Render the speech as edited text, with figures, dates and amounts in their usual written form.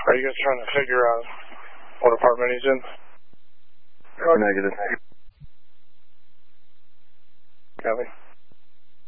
Are you guys trying to figure out what apartment he's in? Negative. Copy.